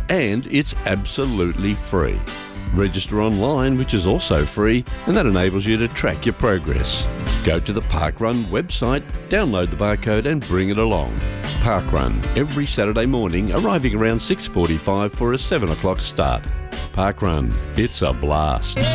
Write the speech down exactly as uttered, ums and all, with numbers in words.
and it's absolutely free. Register online, which is also free, and that enables you to track your progress. Go to the Parkrun website, download the barcode and bring it along. Parkrun, every Saturday morning, arriving around six forty-five for a seven o'clock start. Parkrun, it's a blast.